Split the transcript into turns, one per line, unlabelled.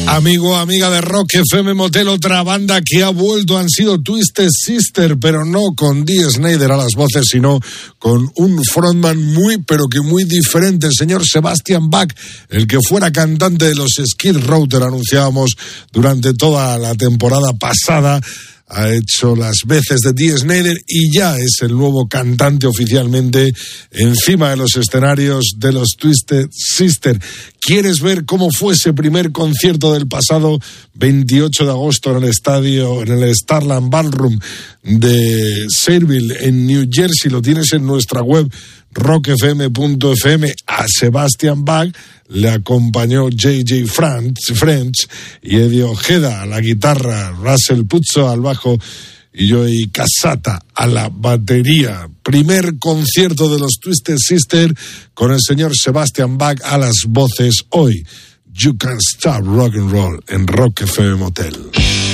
Amigo, amiga de Rock FM Motel, otra banda que ha vuelto han sido Twisted Sister, pero no con Dee Snider a las voces, sino con un frontman muy, pero que muy diferente, el señor Sebastian Bach, el que fuera cantante de los Skid Row, te lo anunciábamos durante toda la temporada pasada. Ha hecho las veces de Dee Snider y ya es el nuevo cantante oficialmente encima de los escenarios de los Twisted Sister. ¿Quieres ver cómo fue ese primer concierto del pasado 28 de agosto en el Starland Ballroom de Sayreville en New Jersey? Lo tienes en nuestra web rockfm.fm. A Sebastian Bach le acompañó J.J. French y Eddie Ojeda a la guitarra, Russell Puzzo al bajo y Joey Casata a la batería. Primer concierto de los Twisted Sister con el señor Sebastian Bach a las voces hoy. You Can't Stop Rock and Roll en Rock FM Motel.